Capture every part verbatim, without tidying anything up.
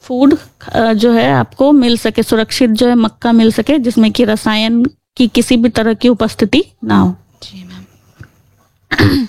Food जो है आपको मिल सके, सुरक्षित जो है मक्का मिल सके, जिसमें कि रसायन की किसी भी तरह की उपस्थिति ना हो। जी मैम।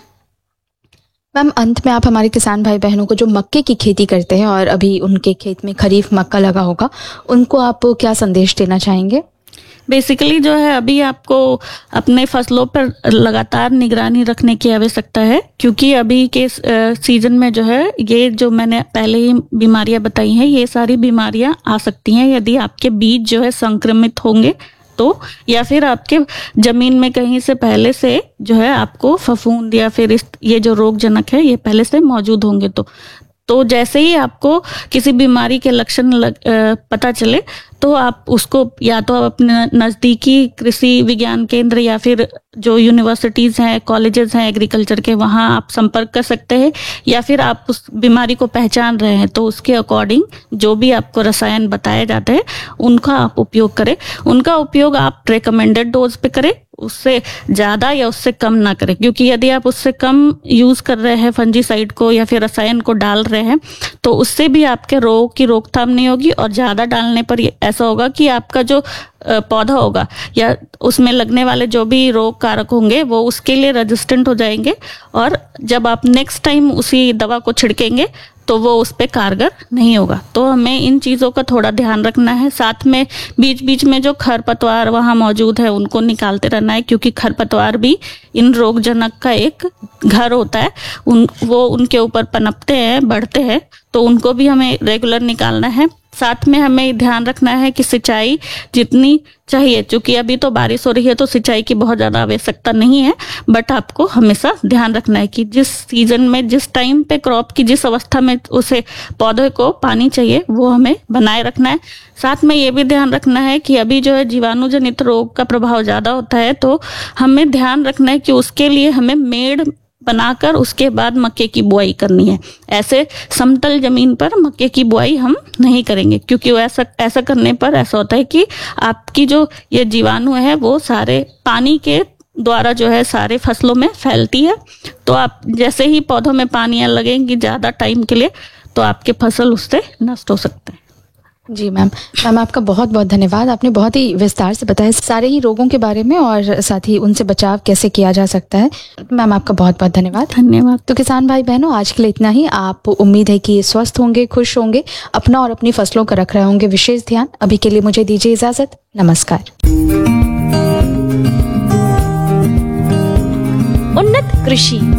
मैम, अंत में आप हमारे किसान भाई बहनों को जो मक्के की खेती करते हैं और अभी उनके खेत में खरीफ मक्का लगा होगा, उनको आप क्या संदेश देना चाहेंगे? बेसिकली जो है अभी आपको अपने फसलों पर लगातार निगरानी रखने की आवश्यकता है, क्योंकि अभी के सीजन में जो है ये जो मैंने पहले ही बीमारियां बताई हैं, ये सारी बीमारियां आ सकती हैं यदि आपके बीज जो है संक्रमित होंगे तो, या फिर आपके जमीन में कहीं से पहले से जो है आपको फफूंद या फिर इस ये जो रोगजनक है ये पहले से मौजूद होंगे तो तो जैसे ही आपको किसी बीमारी के लक्षण लग, आ, पता चले तो आप उसको या तो आप अपने नज़दीकी कृषि विज्ञान केंद्र या फिर जो यूनिवर्सिटीज़ हैं, कॉलेजेस हैं एग्रीकल्चर के, वहाँ आप संपर्क कर सकते हैं, या फिर आप उस बीमारी को पहचान रहे हैं तो उसके अकॉर्डिंग जो भी आपको रसायन बताए जाते हैं उनका आप उपयोग करें। उनका उपयोग आप रिकमेंडेड डोज पे करें, उससे ज़्यादा या उससे कम ना करें, क्योंकि यदि आप उससे कम यूज़ कर रहे हैं फंजीसाइड को या फिर रसायन को डाल रहे हैं तो उससे भी आपके रोग की रोकथाम नहीं होगी, और ज़्यादा डालने पर ऐसा होगा कि आपका जो पौधा होगा या उसमें लगने वाले जो भी रोग कारक होंगे वो उसके लिए रेजिस्टेंट हो जाएंगे, और जब आप नेक्स्ट टाइम उसी दवा को छिड़केंगे तो वो उस पर कारगर नहीं होगा। तो हमें इन चीज़ों का थोड़ा ध्यान रखना है। साथ में बीच बीच में जो खरपतवार वहाँ मौजूद है उनको निकालते रहना है, क्योंकि खरपतवार भी इन रोगजनक का एक घर होता है, उन वो उनके ऊपर पनपते हैं, बढ़ते हैं, तो उनको भी हमें रेगुलर निकालना है। साथ में हमें ध्यान रखना है कि सिंचाई जितनी चाहिए, क्योंकि अभी तो बारिश हो रही है तो सिंचाई की बहुत ज़्यादा आवश्यकता नहीं है, बट आपको हमेशा ध्यान रखना है कि जिस सीजन में, जिस टाइम पे क्रॉप की जिस अवस्था में उसे पौधे को पानी चाहिए वो हमें बनाए रखना है। साथ में ये भी ध्यान रखना है कि अभी जो है जीवाणु जनित रोग का प्रभाव ज़्यादा होता है, तो हमें ध्यान रखना है कि उसके लिए हमें मेड़ बनाकर उसके बाद मक्के की बुआई करनी है। ऐसे समतल जमीन पर मक्के की बुआई हम नहीं करेंगे, क्योंकि ऐसा ऐसा करने पर ऐसा होता है कि आपकी जो ये जीवाणु है वो सारे पानी के द्वारा जो है सारे फसलों में फैलती है, तो आप जैसे ही पौधों में पानी लगेंगी ज़्यादा टाइम के लिए तो आपके फसल उससे नष्ट हो सकते हैं। जी मैम। मैम, आपका बहुत बहुत धन्यवाद। आपने बहुत ही विस्तार से बताया सारे ही रोगों के बारे में और साथ ही उनसे बचाव कैसे किया जा सकता है। मैम, आपका बहुत बहुत धन्यवाद। धन्यवाद। तो किसान भाई बहनों, आज के लिए इतना ही। आप उम्मीद है कि स्वस्थ होंगे, खुश होंगे, अपना और अपनी फसलों का रख रहे होंगे विशेष ध्यान। अभी के लिए मुझे दीजिए इजाजत। नमस्कार। उन्नत कृषि